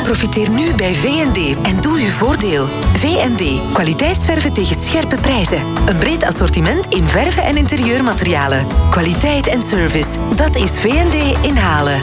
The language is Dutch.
Profiteer nu bij V&D en doe uw voordeel. V&D, kwaliteitsverven tegen scherpe prijzen. Een breed assortiment in verven en interieurmaterialen. Kwaliteit en service, dat is V&D in Halen.